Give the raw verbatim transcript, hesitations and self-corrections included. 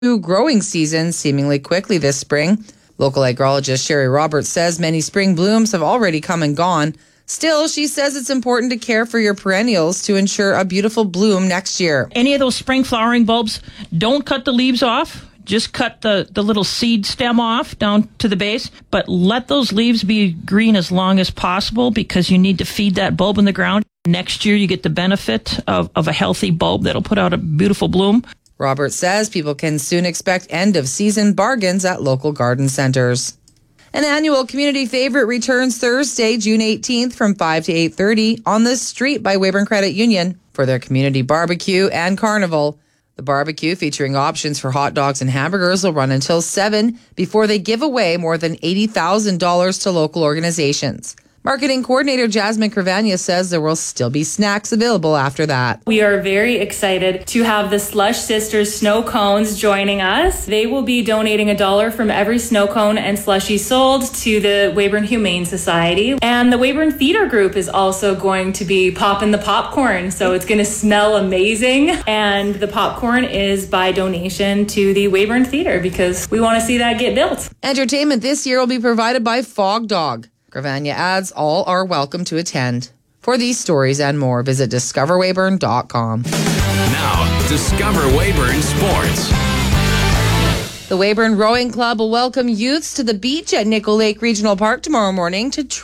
growing season seemingly quickly this spring. Local agrologist Sherry Roberts says many spring blooms have already come and gone. Still, she says it's important to care for your perennials to ensure a beautiful bloom next year. Any of those spring flowering bulbs, don't cut the leaves off. Just cut the, the little seed stem off down to the base, but let those leaves be green as long as possible because you need to feed that bulb in the ground. Next year, you get the benefit of, of a healthy bulb that'll put out a beautiful bloom. Roberts says people can soon expect end-of-season bargains at local garden centers. An annual community favorite returns Thursday, June eighteenth from five to eight thirty on the street by Weyburn Credit Union for their community barbecue and carnival. The barbecue, featuring options for hot dogs and hamburgers, will run until seven before they give away more than eighty thousand dollars to local organizations. Marketing coordinator Jasmine Cravagna says there will still be snacks available after that. We are very excited to have the Slush Sisters snow cones joining us. They will be donating a dollar from every snow cone and slushie sold to the Weyburn Humane Society. And the Weyburn Theater Group is also going to be popping the popcorn, so it's going to smell amazing. And the popcorn is by donation to the Weyburn Theater because we want to see that get built. Entertainment this year will be provided by Fog Dog. Gravagna adds all are welcome to attend. For these stories and more, visit discover weyburn dot com. Now, Discover Weyburn Sports. The Weyburn Rowing Club will welcome youths to the beach at Nickel Lake Regional Park tomorrow morning to